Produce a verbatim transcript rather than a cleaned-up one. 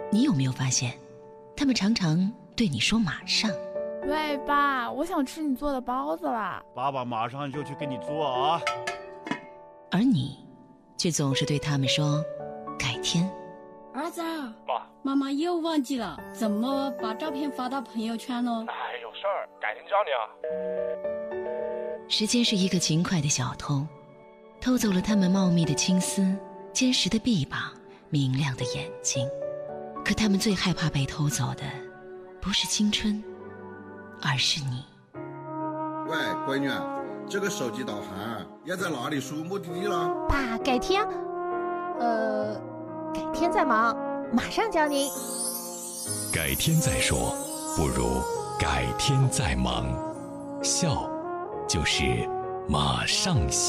你有没有发现，他们常常对你说马上。 喂，爸，我想吃你做的包子啦。 爸爸马上就去给你做啊。 而你却总是对他们说改天。 儿子， 爸， 妈妈又忘记了怎么把照片发到朋友圈呢？ 哎，有事儿，改天教你啊。 时间是一个勤快的小偷，偷走了他们茂密的青丝、坚实的臂膀、明亮的眼睛。可他们最害怕被偷走的，不是青春，而是你。 喂，闺女，这个手机导航要在哪里输目的地了？ 爸，改天，呃，改天再忙，马上教您。 改天再说，不如改天再忙。笑，就是马上笑。